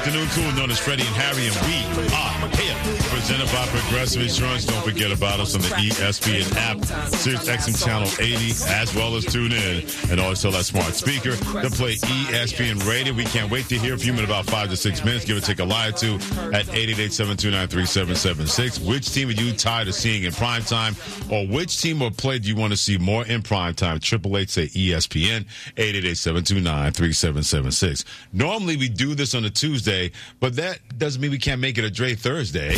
afternoon crew known as Freddie and Harry, and we are here. Presented by Progressive Insurance. Don't forget about us on the ESPN app, Sirius XM Channel 80, as well as tune in. And always tell that smart speaker to play ESPN Radio. We can't wait to hear from you in about 5 to 6 minutes. Give or take a lie to at 888-729-3776. Which team are you tired of seeing in primetime? Or which team or play do you want to see more in primetime? 888 say ESPN, 888-729-3776. Normally we do this on a Tuesday, but that doesn't mean we can't make it a Dre Thursday.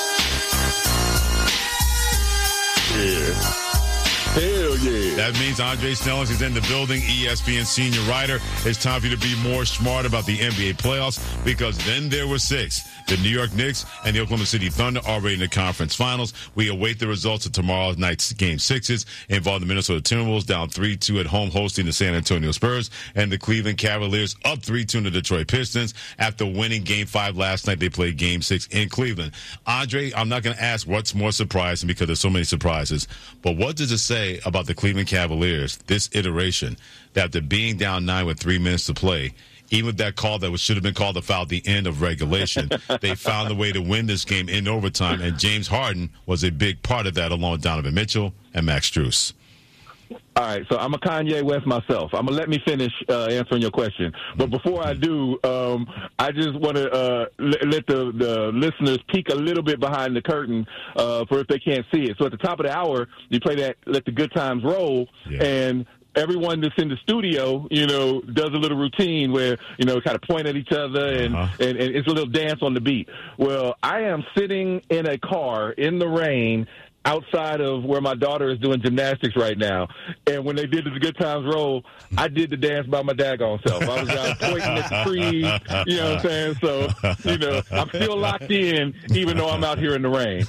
Yeah. Hell yeah. That means Andre Snellings is in the building, ESPN senior writer. It's time for you to be more smart about the NBA playoffs, because then there were 6. The New York Knicks and the Oklahoma City Thunder already in the conference finals. We await the results of tomorrow night's Game 6s involving the Minnesota Timberwolves down 3-2 at home hosting the San Antonio Spurs, and the Cleveland Cavaliers up 3-2 in the Detroit Pistons. After winning Game 5 last night, they played Game 6 in Cleveland. Andre, I'm not going to ask what's more surprising because there's so many surprises, but what does it say about the Cleveland Cavaliers, this iteration, that after being down 9 with 3 minutes to play, even with that call that should have been called a foul at the end of regulation, they found a way to win this game in overtime, and James Harden was a big part of that, along with Donovan Mitchell and Max Strus. All right, so I'm a Kanye West myself. I'm going to let me finish answering your question. But before I do, I just want to let the listeners peek a little bit behind the curtain for if they can't see it. So at the top of the hour, you play that Let the Good Times Roll, and everyone that's in the studio, does a little routine where, kind of point at each other and it's a little dance on the beat. Well, I am sitting in a car in the rain outside of where my daughter is doing gymnastics right now. And when they did the Good Times Roll, I did the dance by my daggone self. I was out pointing at the trees, you know what I'm saying? So, I'm still locked in, even though I'm out here in the rain.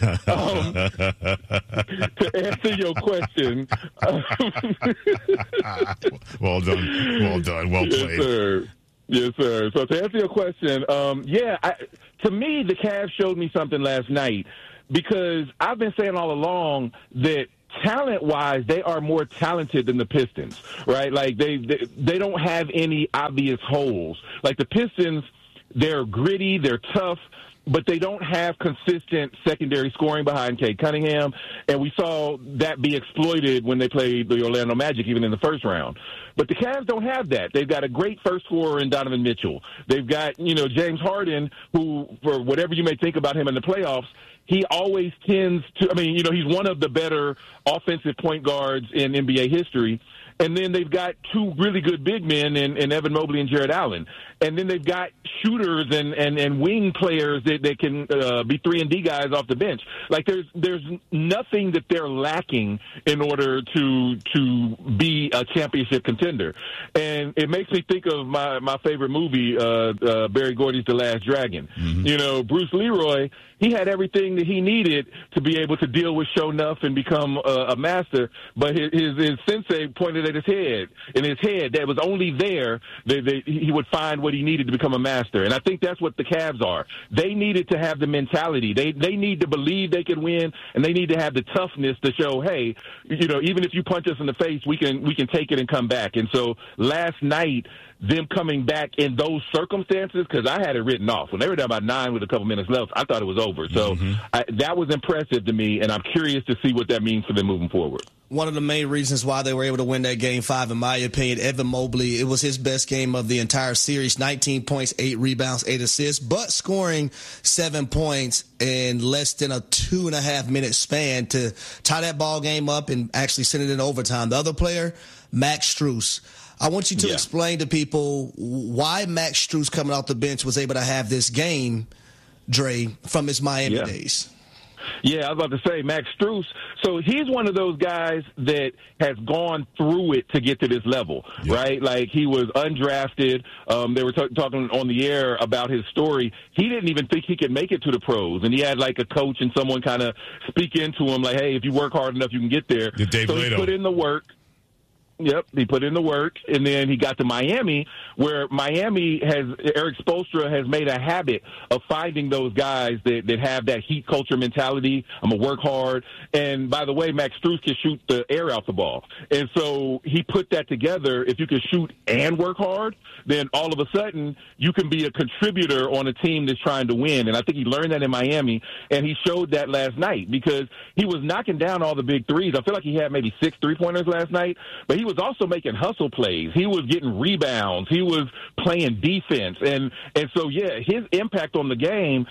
To answer your question. Well done. Well played. Yes, sir. So to answer your question, to me, the Cavs showed me something last night, because I've been saying all along that talent-wise, they are more talented than the Pistons, right? Like, they don't have any obvious holes. Like, the Pistons, they're gritty, they're tough, but they don't have consistent secondary scoring behind Cade Cunningham, and we saw that be exploited when they played the Orlando Magic, even in the first round. But the Cavs don't have that. They've got a great first scorer in Donovan Mitchell. They've got, James Harden, who, for whatever you may think about him in the playoffs, he always tends to, he's one of the better offensive point guards in NBA history. And then they've got 2 really good big men in Evan Mobley and Jared Allen. And then they've got shooters and wing players that can be 3-and-D guys off the bench. Like, there's nothing that they're lacking in order to be a championship contender. And it makes me think of my favorite movie, Barry Gordy's The Last Dragon. Mm-hmm. Bruce Leroy, he had everything that he needed to be able to deal with Sho'nuff and become a master, but his sensei pointed at his head. In his head, that was only there that he would find what he needed to become a master. And I think that's what the Cavs are. They needed to have the mentality. They need to believe they can win, and they need to have the toughness to show, hey, even if you punch us in the face, we can take it and come back. And so last night, them coming back in those circumstances, because I had it written off. When they were down by 9 with a couple minutes left, I thought it was over. So that was impressive to me, and I'm curious to see what that means for them moving forward. One of the main reasons why they were able to win that Game 5, in my opinion, Evan Mobley, it was his best game of the entire series, 19 points, 8 rebounds, 8 assists, but scoring 7 points in less than a 2.5-minute span to tie that ball game up and actually send it in overtime. The other player, Max Strus. I want you to explain to people why Max Strus coming off the bench was able to have this game, Dre, from his Miami days. Yeah, I was about to say, Max Strus. So he's one of those guys that has gone through it to get to this level, right? Like, he was undrafted. They were talking on the air about his story. He didn't even think he could make it to the pros. And he had, like, a coach and someone kind of speak into him, like, hey, if you work hard enough, you can get there. Dave so Lato. He put in the work. Yep, he put in the work, and then he got to Miami, where Eric Spoelstra has made a habit of finding those guys that have that heat culture mentality. I'm going to work hard. And by the way, Max Strus can shoot the air out the ball. And so he put that together. If you can shoot and work hard, then all of a sudden you can be a contributor on a team that's trying to win. And I think he learned that in Miami, and he showed that last night because he was knocking down all the big threes. I feel like he had maybe 6 3-pointers last night, but he was also making hustle plays. He was getting rebounds. He was playing defense. And so, yeah, his impact on the game,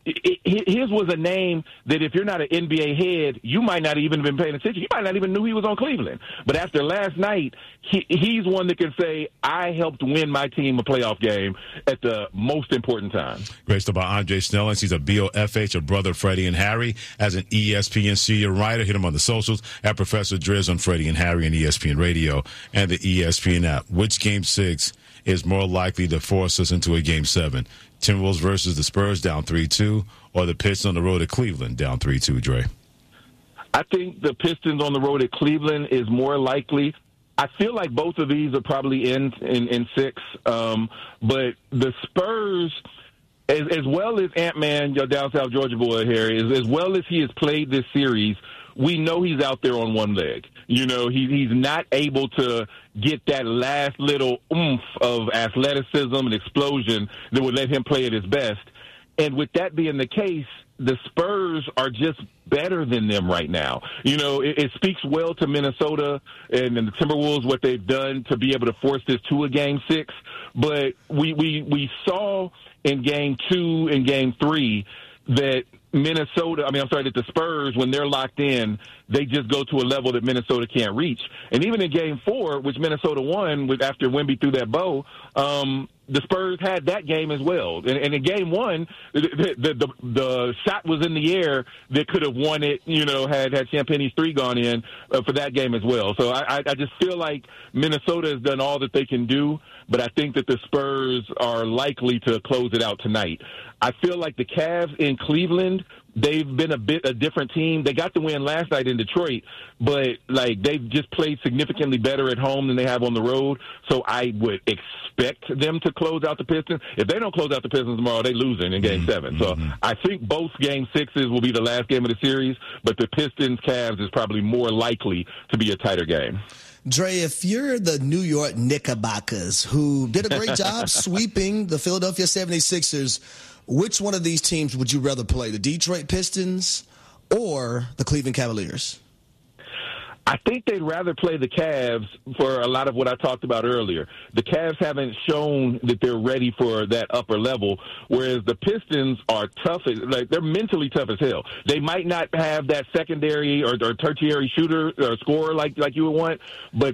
his was a name that if you're not an NBA head, you might not even have been paying attention. You might not even knew he was on Cleveland. But after last night, he's one that can say, I helped win my team a playoff game at the most important time. Great stuff by Andre Snellings. He's a BOFH, a brother of Freddie and Harry, as an ESPN senior writer. Hit him on the socials at Professor Driz on Freddie and Harry and ESPN Radio and the ESPN app. Which Game 6 is more likely to force us into a Game 7? Timberwolves versus the Spurs down 3-2, or the Pistons on the road at Cleveland down 3-2, Dre? I think the Pistons on the road at Cleveland is more likely. I feel like both of these are probably in 6. But the Spurs, as well as Ant-Man, your down South Georgia boy, Harry, as well as he has played this series, we know he's out there on one leg. You know, he's not able to get that last little oomph of athleticism and explosion that would let him play at his best. And with that being the case, the Spurs are just better than them right now. You know, it speaks well to Minnesota and the Timberwolves, what they've done to be able to force this to a Game 6. But we saw in Game 2 and Game 3 that that the Spurs, when they're locked in, they just go to a level that Minnesota can't reach. And even in Game 4, which Minnesota won after Wemby threw that bow, the Spurs had that game as well. And in Game 1, the shot was in the air that could have won it, you know, had Champagne's 3 gone in for that game as well. So I just feel like Minnesota has done all that they can do, but I think that the Spurs are likely to close it out tonight. I feel like the Cavs in Cleveland, they've been a different team. They got the win last night in Detroit, but like they've just played significantly better at home than they have on the road. So I would expect them to close out the Pistons. If they don't close out the Pistons tomorrow, they losing in Game 7. So I think both Game 6s will be the last game of the series, but the Pistons-Cavs is probably more likely to be a tighter game. Dre, if you're the New York Knickerbockers, who did a great job sweeping the Philadelphia 76ers, which one of these teams would you rather play, the Detroit Pistons or the Cleveland Cavaliers? I think they'd rather play the Cavs for a lot of what I talked about earlier. The Cavs haven't shown that they're ready for that upper level, whereas the Pistons are tough. Like, they're mentally tough as hell. They might not have that secondary or tertiary shooter or scorer like you would want, but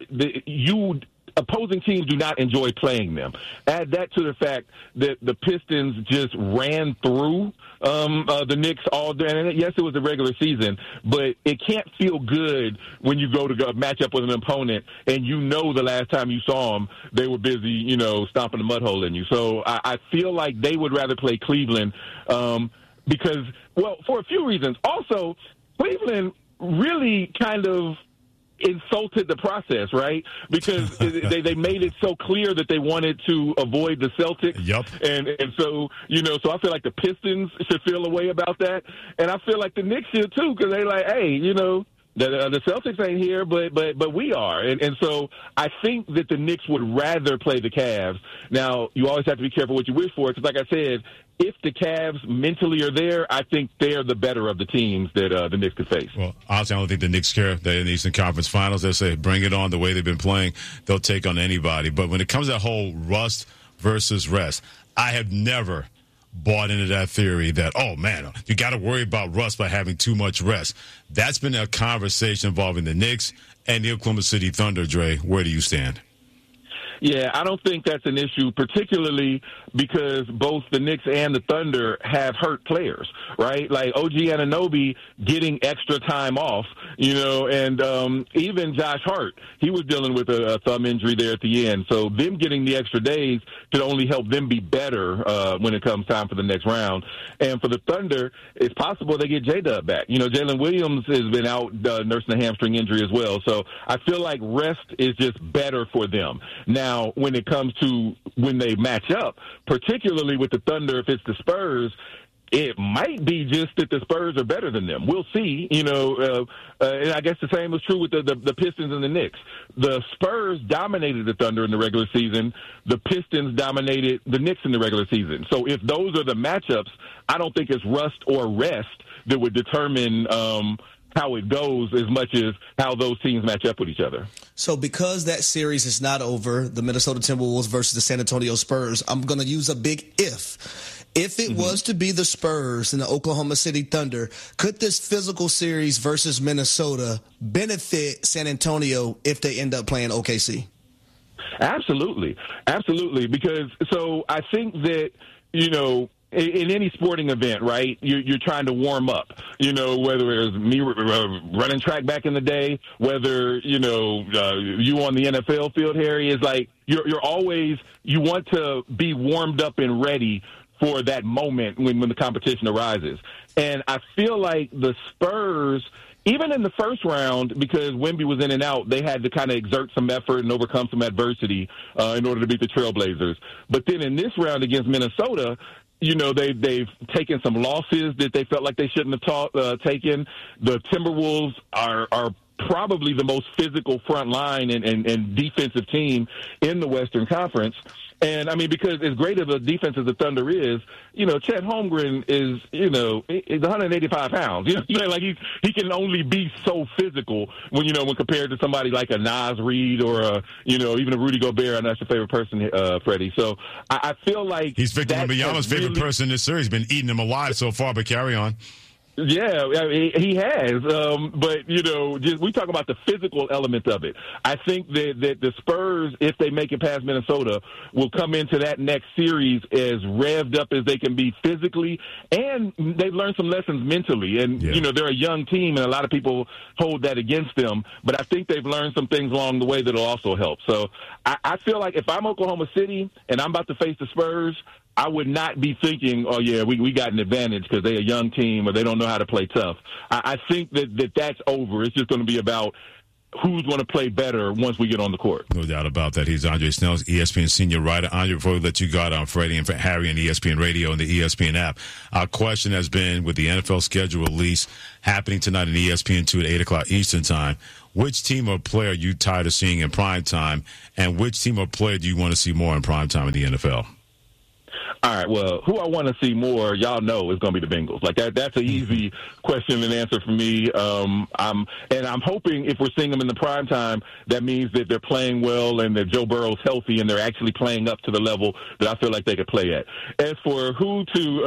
opposing teams do not enjoy playing them. Add that to the fact that the Pistons just ran through the Knicks all day. And yes, it was the regular season, but it can't feel good when you go match up with an opponent and you know the last time you saw them, they were busy, you know, stomping the mud hole in you. So I feel like they would rather play Cleveland because, well, for a few reasons. Also, Cleveland really kind of insulted the process, right? Because they made it so clear that they wanted to avoid the Celtics. Yep. And so, you know, so I feel like the Pistons should feel a way about that. And I feel like the Knicks should too, because they're like, hey, you know, the Celtics ain't here, but we are. And so I think that the Knicks would rather play the Cavs. Now, you always have to be careful what you wish for, because like I said, if the Cavs mentally are there, I think they're the better of the teams that the Knicks could face. Well, honestly, I don't think the Knicks care. They're in the Eastern Conference Finals. They'll say, bring it on the way they've been playing. They'll take on anybody. But when it comes to that whole rust versus rest, I have never bought into that theory that, oh, man, you got to worry about rust by having too much rest. That's been a conversation involving the Knicks and the Oklahoma City Thunder, Dre. Where do you stand? Yeah, I don't think that's an issue, particularly because both the Knicks and the Thunder have hurt players, right? Like OG Anunoby getting extra time off, and even Josh Hart, he was dealing with a thumb injury there at the end. So them getting the extra days could only help them be better when it comes time for the next round. And for the Thunder, it's possible they get J-Dub back. Jalen Williams has been out nursing a hamstring injury as well. So I feel like rest is just better for them. Now, when it comes to when they match up, particularly with the Thunder, if it's the Spurs, it might be just that the Spurs are better than them. We'll see, and I guess the same was true with the Pistons and the Knicks. The Spurs dominated the Thunder in the regular season. The Pistons dominated the Knicks in the regular season. So if those are the matchups, I don't think it's rust or rest that would determine how it goes as much as how those teams match up with each other. So because that series is not over, the Minnesota Timberwolves versus the San Antonio Spurs, I'm going to use a big if. If it was to be the Spurs and the Oklahoma City Thunder, could this physical series versus Minnesota benefit San Antonio if they end up playing OKC? Absolutely. Because I think that, in any sporting event, right, you're trying to warm up, whether it was me running track back in the day, whether, you on the NFL field, Harry, is like you're always, you want to be warmed up and ready for that moment when the competition arises. And I feel like the Spurs, even in the first round, because Wemby was in and out, they had to kind of exert some effort and overcome some adversity in order to beat the Trailblazers. But then in this round against Minnesota, they've taken some losses that they felt like they shouldn't have taken. The Timberwolves are probably the most physical front line and defensive team in the Western Conference. And, because as great of a defense as the Thunder is, Chet Holmgren is, he's 185 pounds. Like he can only be so physical when compared to somebody like a Naz Reid or, even a Rudy Gobert. I know that's your favorite person, Freddie. So I feel like he's Victor Wembanyama's favorite person in this series. Been eating him alive so far, but carry on. Yeah, he has. But, just we talk about the physical element of it. I think that the Spurs, if they make it past Minnesota, will come into that next series as revved up as they can be physically, and they've learned some lessons mentally. And, they're a young team, and a lot of people hold that against them. But I think they've learned some things along the way that will also help. So I feel like if I'm Oklahoma City and I'm about to face the Spurs, I would not be thinking, oh, yeah, we got an advantage because they're a young team or they don't know how to play tough. I think that's over. It's just going to be about who's going to play better once we get on the court. No doubt about that. He's Andre Snell, ESPN senior writer. Andre, before we let you go out on Freddie and Harry and ESPN Radio and the ESPN app, our question has been, with the NFL schedule release happening tonight in ESPN2 at 8 o'clock Eastern time, which team or player are you tired of seeing in prime time, and which team or player do you want to see more in prime time in the NFL? All right, well, who I want to see more, y'all know, is going to be the Bengals. Like that's an easy question and answer for me. I'm hoping if we're seeing them in the prime time, that means that they're playing well and that Joe Burrow's healthy and they're actually playing up to the level that I feel like they could play at. As for who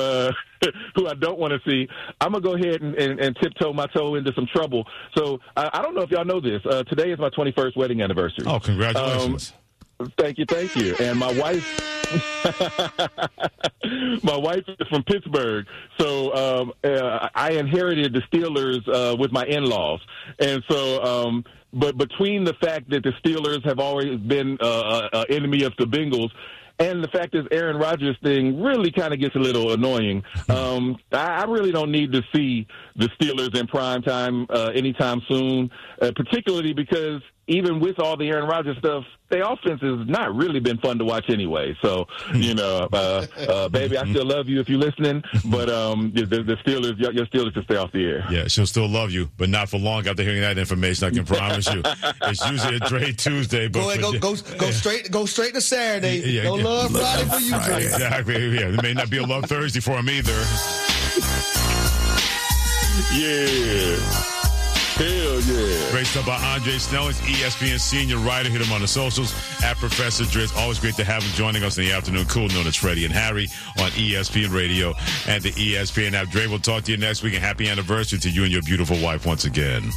I don't want to see, I'm going to go ahead and tiptoe my toe into some trouble. So I don't know if y'all know this. Today is my 21st wedding anniversary. Oh, congratulations. Thank you. And my wife is from Pittsburgh, so I inherited the Steelers with my in-laws. And so, but between the fact that the Steelers have always been an enemy of the Bengals, and the fact is Aaron Rodgers thing really kind of gets a little annoying. I really don't need to see the Steelers in prime time anytime soon, particularly because even with all the Aaron Rodgers stuff, their offense has not really been fun to watch anyway. So, baby, I still love you if you're listening, but the Steelers, your Steelers should stay off the air. Yeah, she'll still love you, but not for long after hearing that information, I can promise you. It's usually a Dre Tuesday. But go straight to Saturday. Yeah, no love Friday for you, Dre. Exactly, yeah. There may not be a love Thursday for him either. Yeah. Hell yeah. Great stuff by Andre Snell. He's ESPN senior writer. Hit him on the socials at Professor Driz. Always great to have him joining us in the afternoon. Cool known as Freddie and Harry on ESPN Radio and the ESPN app. Dre, we'll talk to you next week, and happy anniversary to you and your beautiful wife once again.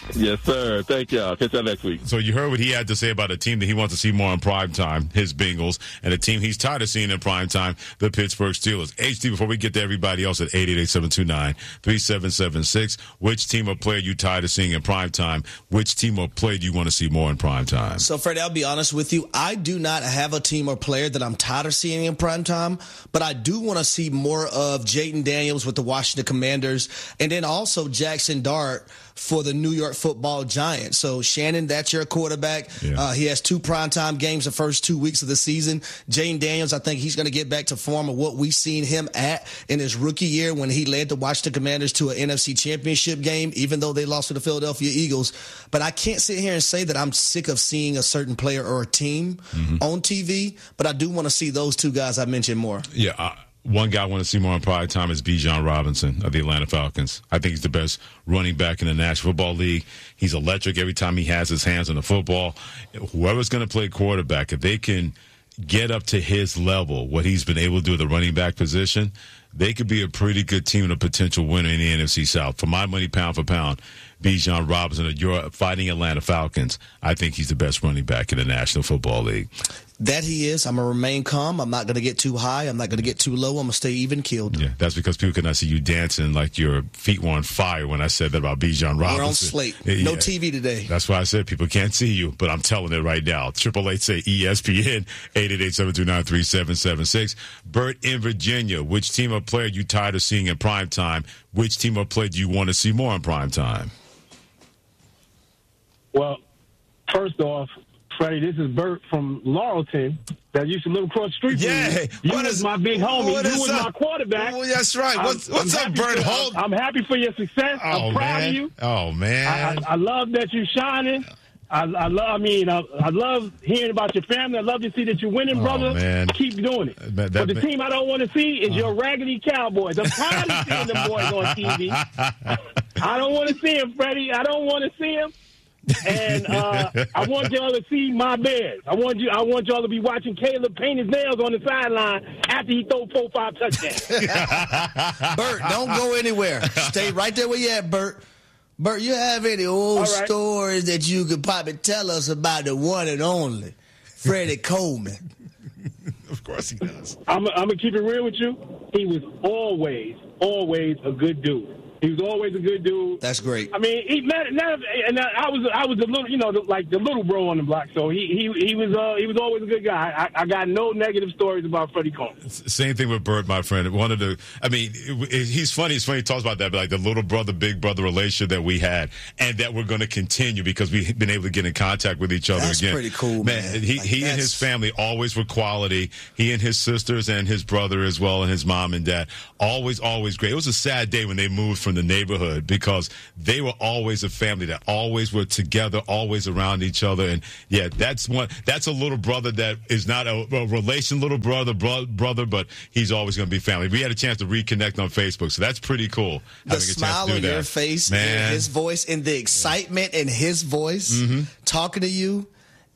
Yes, sir. Thank y'all. Catch y'all next week. So you heard what he had to say about a team that he wants to see more in prime time, his Bengals, and a team he's tired of seeing in prime time, the Pittsburgh Steelers. HD, before we get to everybody else at 888-729-3776, which team or player you tired of seeing in prime time? Which team or player do you want to see more in prime time? So, Freddie, I'll be honest with you. I do not have a team or player that I'm tired of seeing in prime time, but I do want to see more of Jaden Daniels with the Washington Commanders, and then also Jackson Dart for the New York Football Giants. So, Shannon, that's your quarterback. Yeah. He has 2 primetime games the first 2 weeks of the season. Jaden Daniels, I think he's going to get back to form of what we've seen him at in his rookie year when he led the Washington Commanders to an NFC Championship game, even though they lost to the Philadelphia Eagles. But I can't sit here and say that I'm sick of seeing a certain player or a team on TV, but I do want to see those 2 guys I mentioned more. Yeah, one guy I want to see more in prime time is Bijan Robinson of the Atlanta Falcons. I think he's the best running back in the National Football League. He's electric every time he has his hands on the football. Whoever's going to play quarterback, if they can get up to his level, what he's been able to do at the running back position, they could be a pretty good team and a potential winner in the NFC South. For my money, pound for pound, Bijan Robinson of your Fighting Atlanta Falcons, I think he's the best running back in the National Football League. That he is. I'm going to remain calm. I'm not going to get too high. I'm not going to get too low. I'm going to stay even keeled. Yeah, that's because people could not see you dancing like your feet were on fire when I said that about Bijan Robinson. We're on slate. No TV today. That's why I said people can't see you, but I'm telling it right now. 888 say ESPN, 888-729-3776. Bert in Virginia, which team or player you tired of seeing in prime time? Which team or player do you want to see more in prime time? Well, first off, Freddie, this is Bert from Laurelton that used to live across the street from you. You was my big homie. You was my quarterback. Oh, that's right. What's up, Bert Holt? I'm happy for your success. I'm proud of you. Oh, man. I love that you're shining. I love hearing about your family. I love to see that you're winning, brother. Man. Keep doing it. But the team I don't want to see is your raggedy Cowboys. I'm tired of seeing them boys on TV. I don't want to see them, Freddie. I don't want to see them. And I want y'all to see my Bears. I want y'all to be watching Caleb paint his nails on the sideline after he throw 4-5 touchdowns. Bert, don't go anywhere. Stay right there where you at, Bert. Bert, you have any old stories that you could probably tell us about the one and only Freddie Coleman? Of course he does. I'm gonna keep it real with you. He was always a good dude. He was always a good dude. That's great. I mean, I was the little, like the little bro on the block. So he was always a good guy. I got no negative stories about Freddie Coleman. Same thing with Bert, my friend. He's funny. It's funny he talks about that, but like the little brother, big brother relationship that we had, and that we're going to continue because we've been able to get in contact with each other That's again. Pretty cool, man. He and his family always were quality. He and his sisters and his brother as well, and his mom and dad always great. It was a sad day when they moved from the neighborhood because they were always a family that always were together, always around each other. And yeah, that's a little brother that is not a relation little brother, but he's always going to be family. We had a chance to reconnect on Facebook, so that's pretty cool. The smile on your face, man. And his voice, and the excitement in his voice talking to you.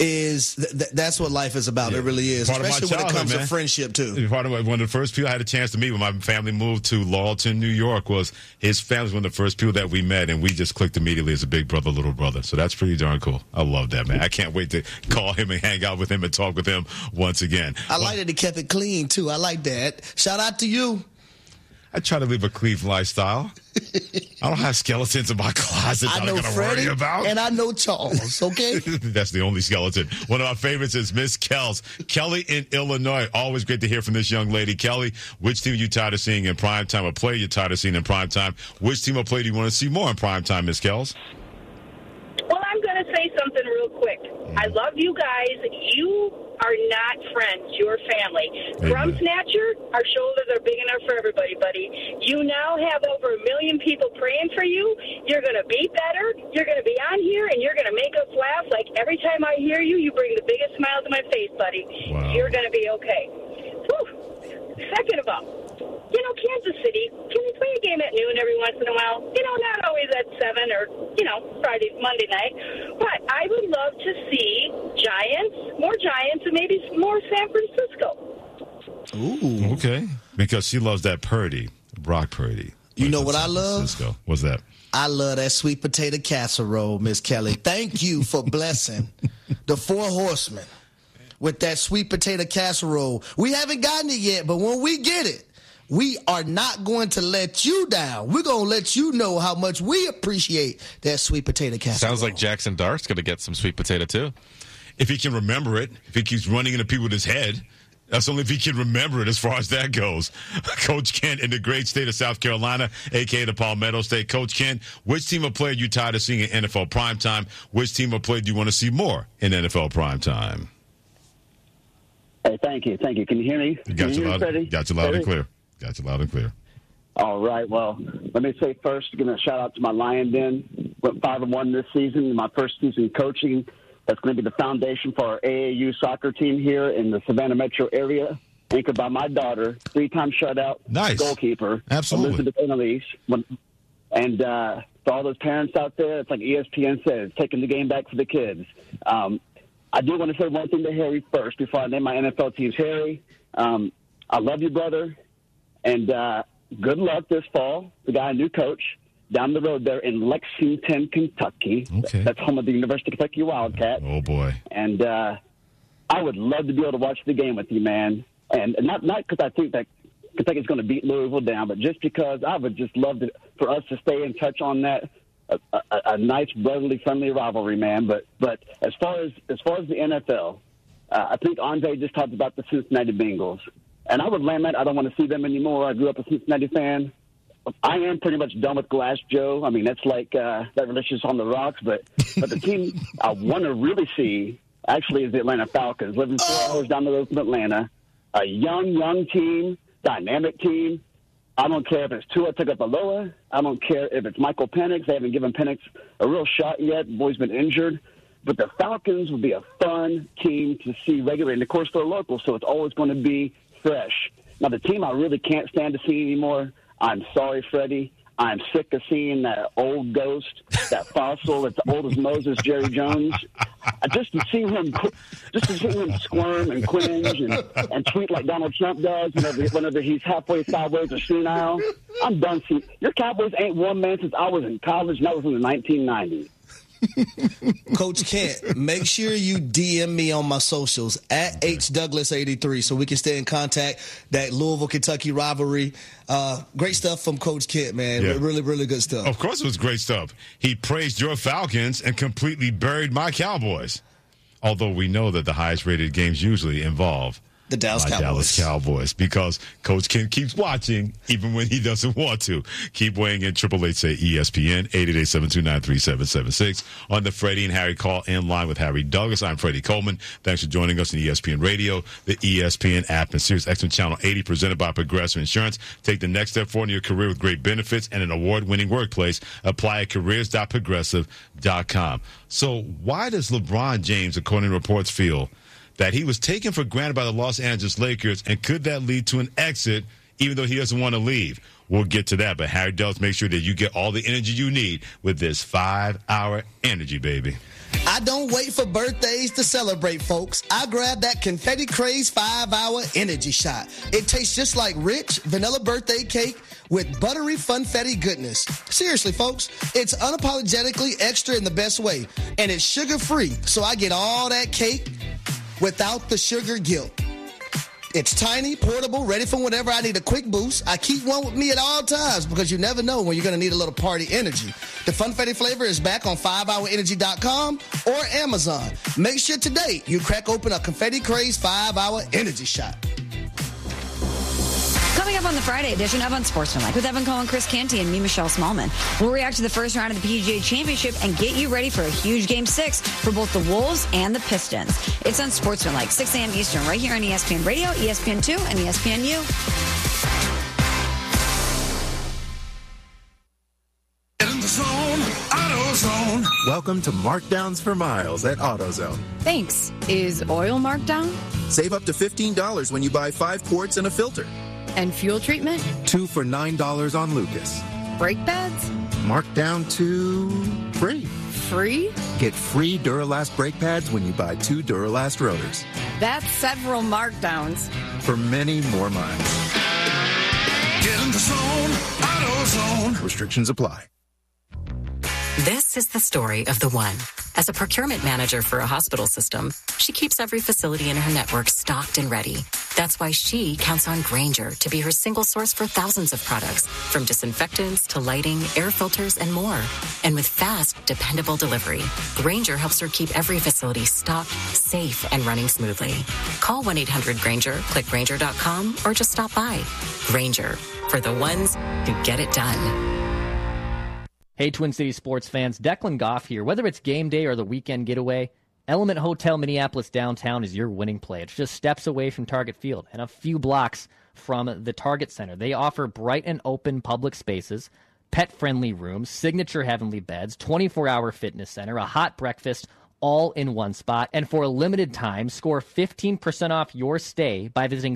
That's what life is about. Yeah. It really is, especially when it comes to friendship too. Part of one of the first people I had a chance to meet when my family moved to Laurelton, New York, was his family was one of the first people that we met, and we just clicked immediately as a big brother, little brother. So that's pretty darn cool. I love that, man. I can't wait to call him and hang out with him and talk with him once again. I like that he kept it clean too. I like that. Shout out to you. I try to live a clean lifestyle. I don't have skeletons in my closet that I'm going to worry about. And I know Charles, okay? That's the only skeleton. One of our favorites is Miss Kels. Kelly in Illinois. Always great to hear from this young lady. Kelly, which team are you tired of seeing in prime time? A player you're tired of seeing in prime time? Which team or player do you want to see more in prime time, Miss Kels? Well, I'm going to say something real quick. I love you guys. You are not friends. You're family. Crumb Snatcher, our shoulders are big enough for everybody, buddy. You now have over 1 million people praying for you. You're going to be better. You're going to be on here, and you're going to make us laugh. Like every time I hear you, you bring the biggest smile to my face, buddy. Wow. You're going to be okay. Whew. Second of all, Kansas City, can we play a game at noon every once in a while? Not always at 7 or, Monday night. But I would love to see more Giants, and maybe more San Francisco. Ooh. Okay. Because she loves that Purdy, Brock Purdy. You know what I love? Francisco. What's that? I love that sweet potato casserole, Miss Kelly. Thank you for blessing the 4 horsemen with that sweet potato casserole. We haven't gotten it yet, but when we get it, we are not going to let you down. We're going to let you know how much we appreciate that sweet potato casserole. Sounds like Jackson Dart's going to get some sweet potato, too. If he can remember it, if he keeps running into people with his head, that's only if he can remember it as far as that goes. Coach Kent in the great state of South Carolina, a.k.a. the Palmetto State. Coach Kent, which team or player you tired of seeing in NFL primetime? Which team or player do you want to see more in NFL primetime? Hey, thank you. Can you hear me? Got you loud and clear. Got you loud and clear. All right. Well, let me say first, give a shout out to my Lion Den. Went 5-1 this season. My first season coaching. That's going to be the foundation for our AAU soccer team here in the Savannah metro area, anchored by my daughter, 3-time shutout goalkeeper. Absolutely. Elizabeth Annalise. And for all those parents out there, it's like ESPN says, taking the game back for the kids. I do want to say one thing to Harry first before I name my NFL teams. Harry, I love you, brother. And good luck this fall. We got a new coach down the road there in Lexington, Kentucky. Okay. That's home of the University of Kentucky Wildcats. Oh, boy. And I would love to be able to watch the game with you, man. And not because I think that Kentucky's going to beat Louisville down, but just because I would just love for us to stay in touch on that, a nice, brotherly, friendly rivalry, man. But as far as the NFL, I think Andre just talked about the Cincinnati Bengals. And I would lament I don't want to see them anymore. I grew up a Cincinnati fan. I am pretty much done with Glass Joe. I mean, that's like that relationship's on the rocks. But the team I want to really see actually is the Atlanta Falcons, living 4 hours down the road from Atlanta. A young team, dynamic team. I don't care if it's Tua Tagovailoa. I don't care if it's Michael Penix. They haven't given Penix a real shot yet. The boy's been injured. But the Falcons would be a fun team to see regularly. And, of course, they're local, so it's always going to be fresh. Now, the team I really can't stand to see anymore, I'm sorry, Freddie. I'm sick of seeing that old ghost, that fossil that's old as Moses, Jerry Jones. Just to see him squirm and cringe and tweet like Donald Trump does whenever he's halfway sideways or senile. I'm done seeing. Your Cowboys ain't won, man, since I was in college, and that was in the 1990s. Coach Kent, make sure you DM me on my socials at HDouglas83 so we can stay in contact. That Louisville-Kentucky rivalry. Great stuff from Coach Kent, man. Yeah. Really, really good stuff. Of course it was great stuff. He praised your Falcons and completely buried my Cowboys. Although we know that the highest-rated games usually involve the Dallas Cowboys, because Coach Kent keeps watching even when he doesn't want to. Keep weighing in. 888-SAY-ESPN, 888-729-3776 on the Freddie and Harry call in line with Harry Douglas. I'm Freddie Coleman. Thanks for joining us on ESPN Radio, the ESPN app, and Sirius XM Channel 80, presented by Progressive Insurance. Take the next step forward in your career with great benefits and an award-winning workplace. Apply at careers.progressive.com. So why does LeBron James, according to reports, feel that he was taken for granted by the Los Angeles Lakers, and could that lead to an exit even though he doesn't want to leave? We'll get to that, but Harry does make sure that you get all the energy you need with this 5-hour energy, baby. I don't wait for birthdays to celebrate, folks. I grab that Confetti Craze 5-hour energy shot. It tastes just like rich vanilla birthday cake with buttery funfetti goodness. Seriously, folks, it's unapologetically extra in the best way, and it's sugar-free, so I get all that cake without the sugar guilt. It's tiny, portable, ready for whenever I need a quick boost. I keep one with me at all times because you never know when you're going to need a little party energy. The Funfetti flavor is back on 5hourenergy.com or Amazon. Make sure today you crack open a Confetti Craze 5-hour energy shot. Coming up on the Friday edition of Unsportsmanlike with Evan Cohen, Chris Canty, and me, Michelle Smallman. We'll react to the first round of the PGA Championship and get you ready for a huge Game 6 for both the Wolves and the Pistons. It's Unsportsmanlike, 6 a.m. Eastern, right here on ESPN Radio, ESPN2, and ESPNU. Get in the zone, AutoZone. Welcome to Markdowns for Miles at AutoZone. Thanks. Is oil marked down? Save up to $15 when you buy 5 quarts and a filter. And fuel treatment? 2 for $9 on Lucas. Brake pads? Marked down to free. Free? Get free Duralast brake pads when you buy 2 Duralast rotors. That's several markdowns. For many more miles. Get in the zone, AutoZone. Restrictions apply. This is the story of the one. As a procurement manager for a hospital system, she keeps every facility in her network stocked and ready. That's why she counts on Grainger to be her single source for thousands of products, from disinfectants to lighting, air filters, and more. And with fast, dependable delivery, Grainger helps her keep every facility stocked, safe, and running smoothly. Call 1-800-GRAINGER, click Grainger.com, or just stop by. Grainger, for the ones who get it done. Hey, Twin Cities sports fans, Declan Goff here. Whether it's game day or the weekend getaway, Element Hotel Minneapolis downtown is your winning play. It's just steps away from Target Field and a few blocks from the Target Center. They offer bright and open public spaces, pet-friendly rooms, signature heavenly beds, 24-hour fitness center, a hot breakfast, all in one spot. And for a limited time, score 15% off your stay by visiting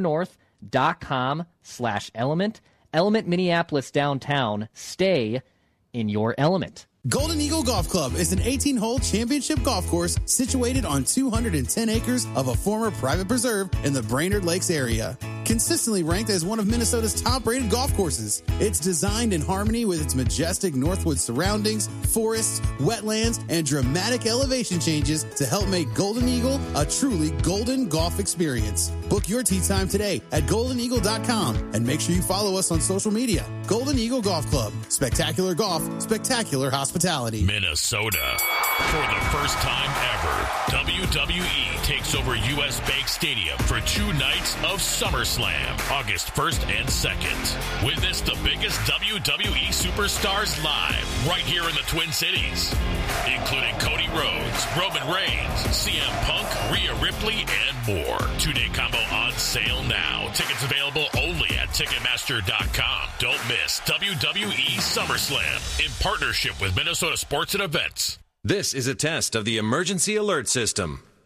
scorenorth.com/element. Element Minneapolis downtown. Stay in your element. Golden Eagle Golf Club is an 18-hole championship golf course situated on 210 acres of a former private preserve in the Brainerd Lakes area. Consistently ranked as one of Minnesota's top-rated golf courses, it's designed in harmony with its majestic Northwood surroundings, forests, wetlands, and dramatic elevation changes to help make Golden Eagle a truly golden golf experience. Book your tee time today at goldeneagle.com and make sure you follow us on social media. Golden Eagle Golf Club. Spectacular golf, spectacular hospitality. Minnesota. For the first time ever, WWE takes over U.S. Bank Stadium for 2 nights of SummerSlam, August 1st and 2nd. Witness the biggest WWE superstars live right here in the Twin Cities, including Cody Rhodes, Roman Reigns, CM Punk, Rhea Ripley, and more. 2-day combo on sale now. Tickets available only at Ticketmaster.com. Don't miss WWE SummerSlam in partnership with Minnesota Sports and Events. This is a test of the emergency alert system.